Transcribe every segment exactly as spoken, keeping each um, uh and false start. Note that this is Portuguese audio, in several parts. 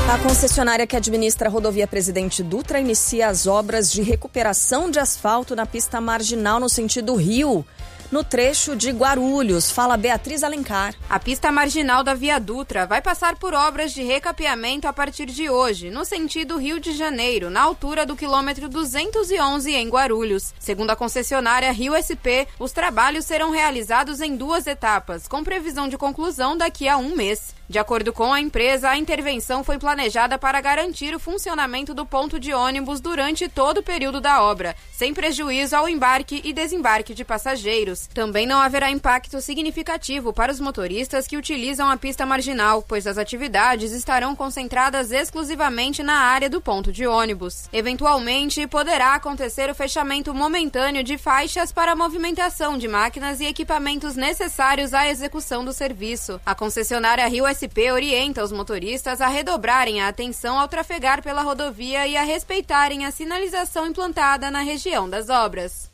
A concessionária que administra a rodovia Presidente Dutra inicia as obras de recuperação de asfalto na pista marginal no sentido Rio, no trecho de Guarulhos. Fala Beatriz Alencar. A pista marginal da Via Dutra vai passar por obras de recapeamento a partir de hoje, no sentido Rio de Janeiro, na altura do quilômetro duzentos e onze em Guarulhos. Segundo a concessionária Rio S P, os trabalhos serão realizados em duas etapas, com previsão de conclusão daqui a um mês. De acordo com a empresa, a intervenção foi planejada para garantir o funcionamento do ponto de ônibus durante todo o período da obra, sem prejuízo ao embarque e desembarque de passageiros. Também não haverá impacto significativo para os motoristas que utilizam a pista marginal, pois as atividades estarão concentradas exclusivamente na área do ponto de ônibus. Eventualmente, poderá acontecer o fechamento momentâneo de faixas para a movimentação de máquinas e equipamentos necessários à execução do serviço. A concessionária Rio S P orienta os motoristas a redobrarem a atenção ao trafegar pela rodovia e a respeitarem a sinalização implantada na região das obras.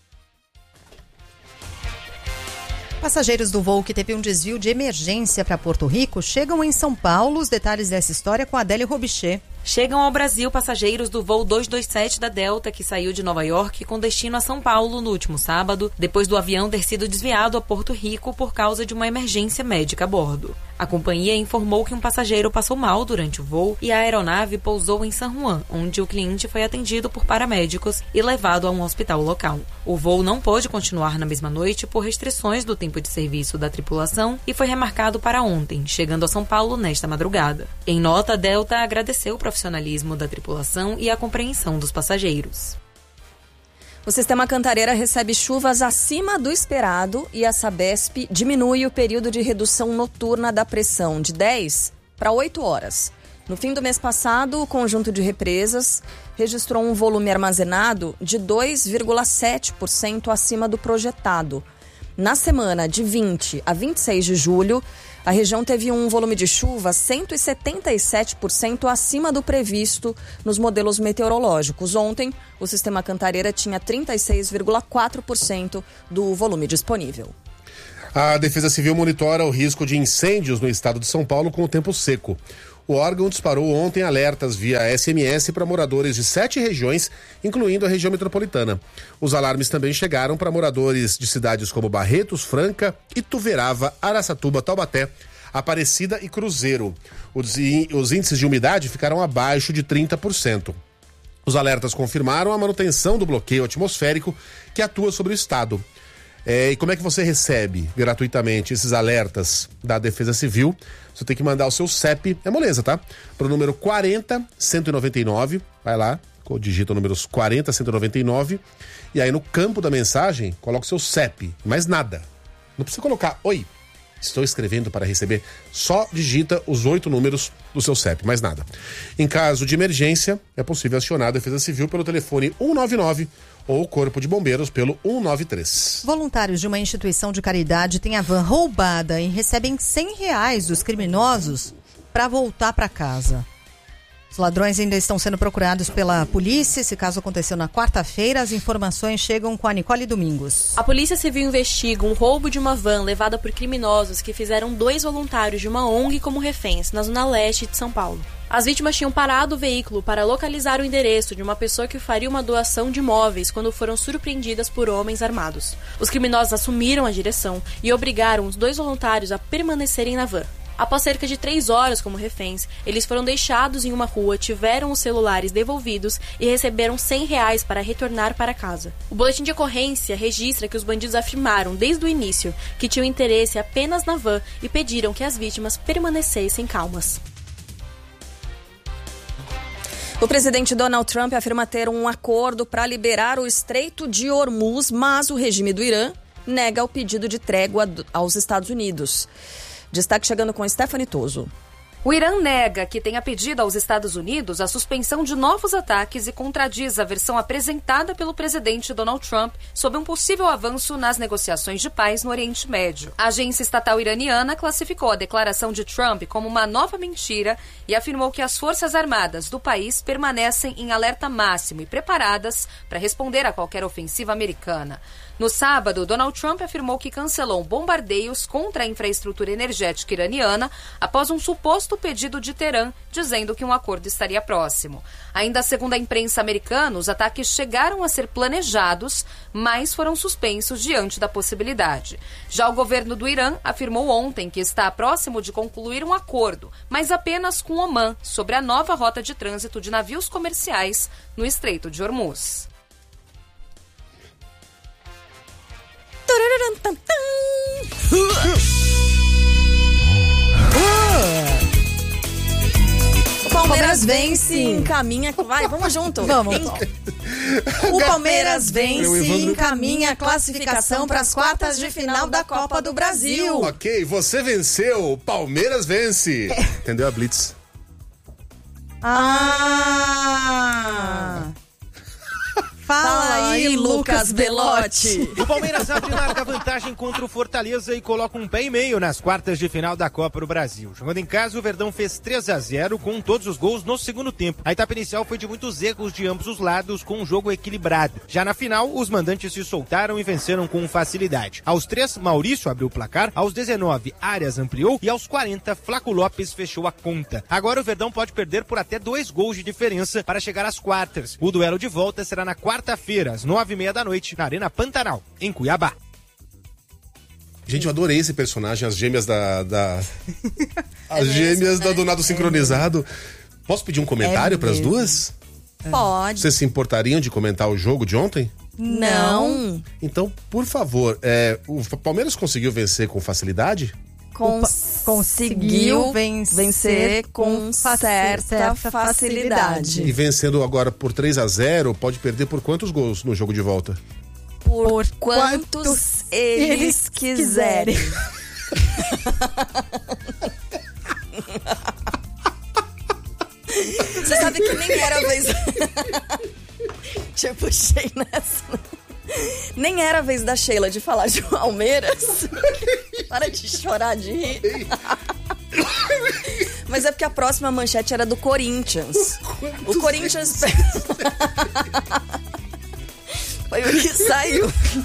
Passageiros do voo que teve um desvio de emergência para Porto Rico chegam em São Paulo. Os detalhes dessa história com a Adélia Robichê. Chegam ao Brasil passageiros do voo duzentos e vinte e sete da Delta, que saiu de Nova York com destino a São Paulo no último sábado, depois do avião ter sido desviado a Porto Rico por causa de uma emergência médica a bordo. A companhia informou que um passageiro passou mal durante o voo e a aeronave pousou em San Juan, onde o cliente foi atendido por paramédicos e levado a um hospital local. O voo não pôde continuar na mesma noite por restrições do tempo de serviço da tripulação e foi remarcado para ontem, chegando a São Paulo nesta madrugada. Em nota, a Delta agradeceu o profissionalismo da tripulação e a compreensão dos passageiros. O Sistema Cantareira recebe chuvas acima do esperado e a Sabesp diminui o período de redução noturna da pressão de dez para oito horas. No fim do mês passado, o conjunto de represas registrou um volume armazenado de dois vírgula sete por cento acima do projetado. Na semana de vinte a vinte e seis de julho, a região teve um volume de chuva cento e setenta e sete por cento acima do previsto nos modelos meteorológicos. Ontem, o Sistema Cantareira tinha trinta e seis vírgula quatro por cento do volume disponível. A Defesa Civil monitora o risco de incêndios no estado de São Paulo com o tempo seco. O órgão disparou ontem alertas via S M S para moradores de sete regiões, incluindo a região metropolitana. Os alarmes também chegaram para moradores de cidades como Barretos, Franca, Ituverava, Araçatuba, Taubaté, Aparecida e Cruzeiro. Os, os índices de umidade ficaram abaixo de trinta por cento. Os alertas confirmaram a manutenção do bloqueio atmosférico que atua sobre o estado. É, e como é que você recebe gratuitamente esses alertas da Defesa Civil? Você tem que mandar o seu C E P, é moleza, tá? Para o número quarenta, cento e noventa e nove, vai lá, digita o número quarenta, cento e noventa e nove, e aí no campo da mensagem, coloca o seu C E P, mais nada. Não precisa colocar, oi, estou escrevendo para receber, só digita os oito números do seu C E P, mais nada. Em caso de emergência, é possível acionar a Defesa Civil pelo telefone cento e noventa e nove ou o Corpo de Bombeiros pelo cento e noventa e três. Voluntários de uma instituição de caridade têm a van roubada e recebem cem reais dos criminosos para voltar para casa. Os ladrões ainda estão sendo procurados pela polícia. Esse caso aconteceu na quarta-feira. As informações chegam com a Nicole Domingos. A Polícia Civil investiga um roubo de uma van levada por criminosos que fizeram dois voluntários de uma O N G como reféns na zona leste de São Paulo. As vítimas tinham parado o veículo para localizar o endereço de uma pessoa que faria uma doação de imóveis quando foram surpreendidas por homens armados. Os criminosos assumiram a direção e obrigaram os dois voluntários a permanecerem na van. Após cerca de três horas como reféns, eles foram deixados em uma rua, tiveram os celulares devolvidos e receberam cem reais para retornar para casa. O boletim de ocorrência registra que os bandidos afirmaram desde o início que tinham interesse apenas na van e pediram que as vítimas permanecessem calmas. O presidente Donald Trump afirma ter um acordo para liberar o Estreito de Hormuz, mas o regime do Irã nega o pedido de trégua aos Estados Unidos. Destaque chegando com Stephanie Toso. O Irã nega que tenha pedido aos Estados Unidos a suspensão de novos ataques e contradiz a versão apresentada pelo presidente Donald Trump sobre um possível avanço nas negociações de paz no Oriente Médio. A agência estatal iraniana classificou a declaração de Trump como uma nova mentira e afirmou que as forças armadas do país permanecem em alerta máximo e preparadas para responder a qualquer ofensiva americana. No sábado, Donald Trump afirmou que cancelou bombardeios contra a infraestrutura energética iraniana após um suposto pedido de Teherã, dizendo que um acordo estaria próximo. Ainda segundo a imprensa americana, os ataques chegaram a ser planejados, mas foram suspensos diante da possibilidade. Já o governo do Irã afirmou ontem que está próximo de concluir um acordo, mas apenas com Omã, sobre a nova rota de trânsito de navios comerciais no Estreito de Hormuz. O Palmeiras vence e encaminha... Vai, vamos junto. Vamos. O Palmeiras vence e encaminha a classificação para as quartas de final da Copa do Brasil. Ok, você venceu, Palmeiras vence. É. Entendeu a Blitz? Ah... Fala aí, Lucas Belotti. O Palmeiras abre larga vantagem contra o Fortaleza e coloca um pé e meio nas quartas de final da Copa do Brasil. Jogando em casa, o Verdão fez três a zero com todos os gols no segundo tempo. A etapa inicial foi de muitos erros de ambos os lados, com um jogo equilibrado. Já na final, os mandantes se soltaram e venceram com facilidade. Aos três, Maurício abriu o placar, aos dezenove, Arias ampliou e aos quarenta, Flaco Lopes fechou a conta. Agora o Verdão pode perder por até dois gols de diferença para chegar às quartas. O duelo de volta será na quarta quarta-feira, às nove e meia da noite, na Arena Pantanal, em Cuiabá. Gente, eu adorei esse personagem, as gêmeas da... da... as é gêmeas mesmo, da, né? do Nado Sincronizado. Posso pedir um comentário é para as duas? Pode. Vocês se importariam de comentar o jogo de ontem? Não. Então, por favor, é, o Palmeiras conseguiu vencer com facilidade? Cons- conseguiu vencer, vencer com certa, certa facilidade. E vencendo agora por três a zero, pode perder por quantos gols no jogo de volta? Por, por quantos, quantos eles, eles quiserem. Você sabe que nem era a vez... Te puxei nessa... Nem era a vez da Sheila de falar de Palmeiras. Para de chorar, de rir. Mas é porque a próxima manchete era do Corinthians. O Corinthians... Foi o que saiu.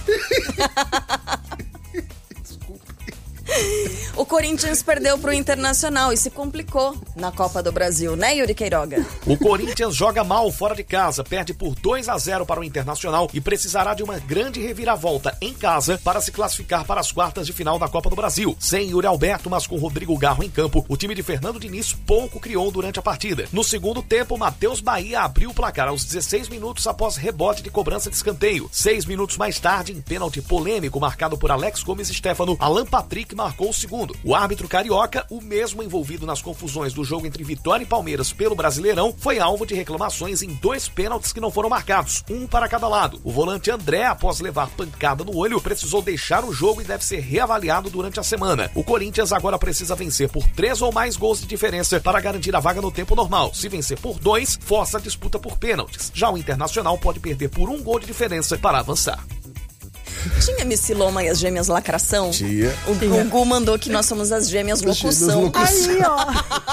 O Corinthians perdeu pro Internacional e se complicou na Copa do Brasil, né, Yuri Queiroga? O Corinthians joga mal fora de casa, perde por dois a zero para o Internacional e precisará de uma grande reviravolta em casa para se classificar para as quartas de final da Copa do Brasil. Sem Yuri Alberto, mas com Rodrigo Garro em campo, o time de Fernando Diniz pouco criou durante a partida. No segundo tempo, Matheus Bahia abriu o placar aos dezesseis minutos após rebote de cobrança de escanteio. Seis minutos mais tarde, em pênalti polêmico marcado por Alex Gomes Stefano, Alan Patrick marcou o segundo. O árbitro carioca, o mesmo envolvido nas confusões do jogo entre Vitória e Palmeiras pelo Brasileirão, foi alvo de reclamações em dois pênaltis que não foram marcados, um para cada lado. O volante André, após levar pancada no olho, precisou deixar o jogo e deve ser reavaliado durante a semana. O Corinthians agora precisa vencer por três ou mais gols de diferença para garantir a vaga no tempo normal. Se vencer por dois, força a disputa por pênaltis. Já o Internacional pode perder por um gol de diferença para avançar. Tinha M C Loma e as gêmeas lacração? Tinha. O Gugu mandou que nós somos as gêmeas locução. Aí, ó.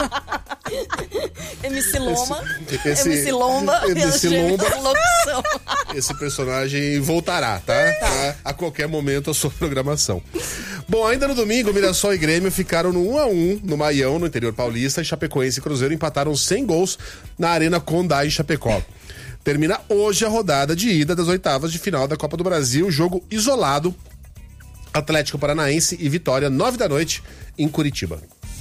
M C Loma, esse, M C Lomba e as gêmeas locução. Esse personagem voltará, tá? tá? A qualquer momento a sua programação. Bom, ainda no domingo, Mirassol e Grêmio ficaram no um a um no Maião, no interior paulista, e Chapecoense e Cruzeiro empataram sem gols na Arena Condá, em Chapecó. Termina hoje a rodada de ida das oitavas de final da Copa do Brasil, jogo isolado, Atlético Paranaense e Vitória, nove da noite, em Curitiba.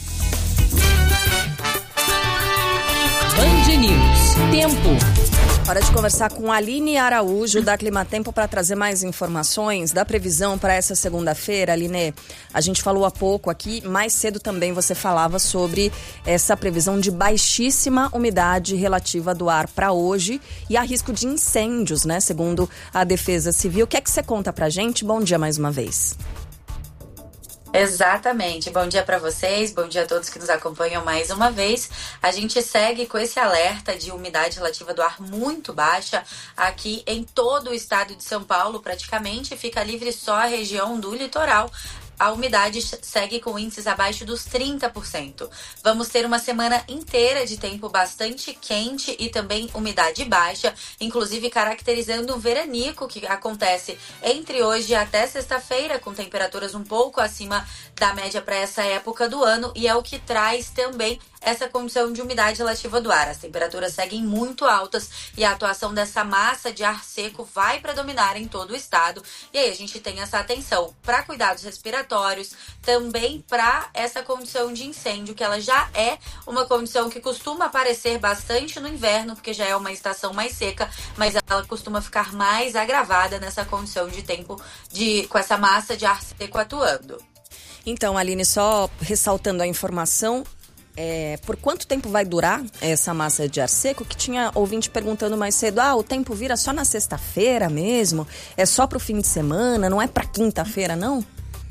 Band News. Tempo. Hora de conversar com a Aline Araújo, da Climatempo, para trazer mais informações da previsão para essa segunda-feira. Aline, a gente falou há pouco aqui, mais cedo também você falava sobre essa previsão de baixíssima umidade relativa do ar para hoje e há risco de incêndios, né, segundo a Defesa Civil. O que é que você conta pra gente? Bom dia mais uma vez. Exatamente. Bom dia para vocês, bom dia a todos que nos acompanham mais uma vez. A gente segue com esse alerta de umidade relativa do ar muito baixa aqui em todo o estado de São Paulo, praticamente fica livre só a região do litoral. a umidade segue com índices abaixo dos trinta por cento. Vamos ter uma semana inteira de tempo bastante quente e também umidade baixa, inclusive caracterizando um veranico que acontece entre hoje até sexta-feira, com temperaturas um pouco acima da média para essa época do ano, e é o que traz também essa condição de umidade relativa do ar. As temperaturas seguem muito altas e a atuação dessa massa de ar seco vai predominar em todo o estado. E aí a gente tem essa atenção para cuidados respiratórios, também para essa condição de incêndio, que ela já é uma condição que costuma aparecer bastante no inverno, porque já é uma estação mais seca, mas ela costuma ficar mais agravada nessa condição de tempo de, com essa massa de ar seco atuando. Então, Aline, só ressaltando a informação, É, por quanto tempo vai durar essa massa de ar seco? Que tinha ouvinte perguntando mais cedo, ah, o tempo vira só na sexta-feira mesmo? É só pro fim de semana, não é pra quinta-feira, não?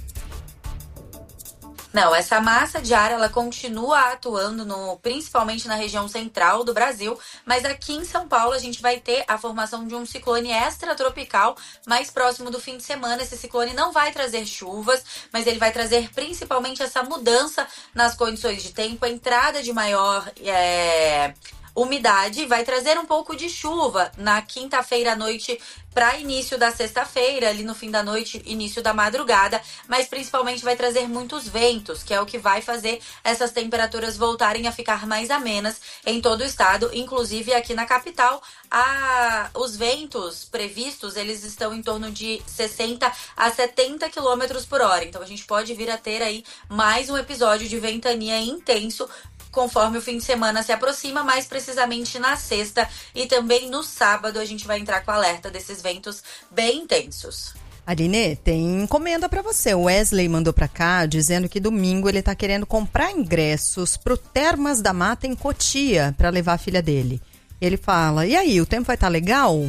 Não, essa massa de ar, ela continua atuando no, principalmente na região central do Brasil, mas aqui em São Paulo a gente vai ter a formação de um ciclone extratropical mais próximo do fim de semana. Esse ciclone não vai trazer chuvas, mas ele vai trazer principalmente essa mudança nas condições de tempo, a entrada de maior é, umidade, vai trazer um pouco de chuva na quinta-feira à noite para início da sexta-feira, ali no fim da noite, início da madrugada, mas principalmente vai trazer muitos ventos, que é o que vai fazer essas temperaturas voltarem a ficar mais amenas em todo o estado, inclusive aqui na capital. A... Os ventos previstos, eles estão em torno de sessenta a setenta quilômetros por hora, então a gente pode vir a ter aí mais um episódio de ventania intenso conforme o fim de semana se aproxima, mais precisamente na sexta e também no sábado a gente vai entrar com alerta desses ventos bem intensos. Aline, tem encomenda para você. O Wesley mandou para cá dizendo que domingo ele tá querendo comprar ingressos pro Termas da Mata em Cotia para levar a filha dele. Ele fala, e aí, o tempo vai estar legal?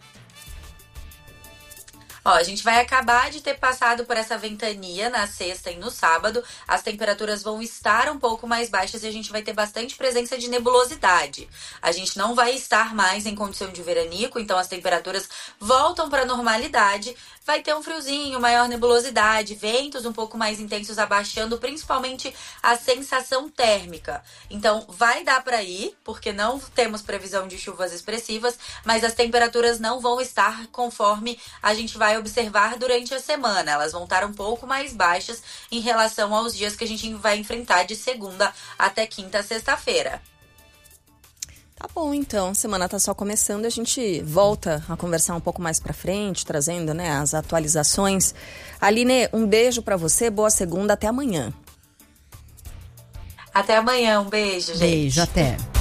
Ó, a gente vai acabar de ter passado por essa ventania na sexta e no sábado. As temperaturas vão estar um pouco mais baixas e a gente vai ter bastante presença de nebulosidade. A gente não vai estar mais em condição de veranico, então as temperaturas voltam para a normalidade. Vai ter um friozinho, maior nebulosidade, ventos um pouco mais intensos abaixando principalmente a sensação térmica. Então vai dar para ir, porque não temos previsão de chuvas expressivas, mas as temperaturas não vão estar conforme a gente vai observar durante a semana. Elas vão estar um pouco mais baixas em relação aos dias que a gente vai enfrentar de segunda até quinta, sexta-feira. Tá bom, então. A semana tá só começando, a gente volta a conversar um pouco mais pra frente, trazendo, né, as atualizações. Aline, um beijo pra você, boa segunda, até amanhã. Até amanhã, um beijo, gente. Beijo, até.